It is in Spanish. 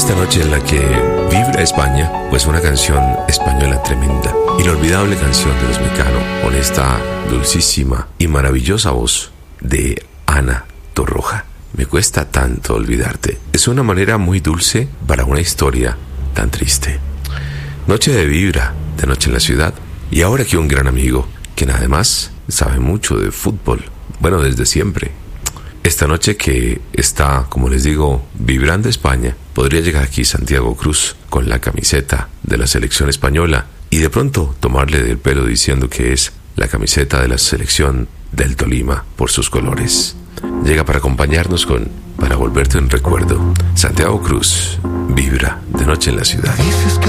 esta noche en la que vibra España, pues una canción española tremenda, inolvidable canción de los Mecano, con esta dulcísima y maravillosa voz de Ana Torroja. Me cuesta tanto olvidarte. Es una manera muy dulce para una historia tan triste. Noche de vibra, de noche en la ciudad. Y ahora aquí un gran amigo, quien además sabe mucho de fútbol. Bueno, desde siempre. Esta noche que está, como les digo, vibrando España, podría llegar aquí Santiago Cruz con la camiseta de la selección española y de pronto tomarle del pelo diciendo que es la camiseta de la selección del Tolima por sus colores. Llega para acompañarnos para volverte un recuerdo. Santiago Cruz, vibra de noche en la ciudad.